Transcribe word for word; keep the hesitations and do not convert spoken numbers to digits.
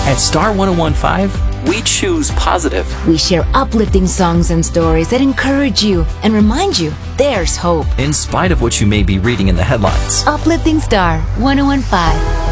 At Star one oh one point five, we choose positive. We share uplifting songs and stories that encourage you and remind you there's hope. In spite of what you may be reading in the headlines. Uplifting Star one oh one point five.